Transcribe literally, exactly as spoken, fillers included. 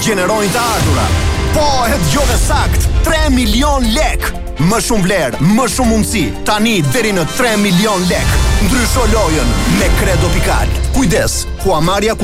gjenerojnë të ardhura. Po, e dëgjove sakt, tre milion lek. Më shumë vlerë, më shumë mundësi. Tani deri në tre milion lek. Ndrysho lojën me Credo Pikal. Kujdes, Huamarja